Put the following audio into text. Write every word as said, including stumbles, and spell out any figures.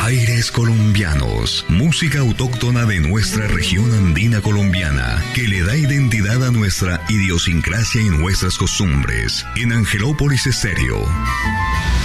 Aires colombianos, música autóctona de nuestra región andina colombiana, que le da identidad a nuestra idiosincrasia y nuestras costumbres. En Angelópolis Estéreo.